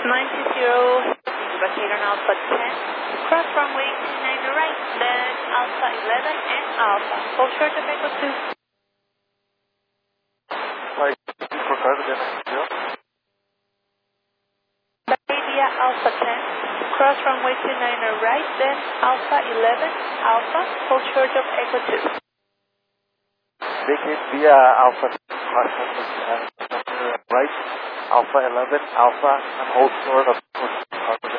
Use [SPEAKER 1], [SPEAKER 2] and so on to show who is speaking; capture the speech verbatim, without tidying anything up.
[SPEAKER 1] ninety, Barcelona Alpha ten, cross runway two nine right, then Alpha eleven and Alpha, full short of Echo two.
[SPEAKER 2] Flight for Cardigan, zero.
[SPEAKER 1] India Alpha ten, cross runway two nine right, then Alpha eleven, Alpha, full short of Echo two.
[SPEAKER 2] Vacate via Alpha, cross runway uh, right, Alpha eleven, Alpha, and hold short of Cardigan.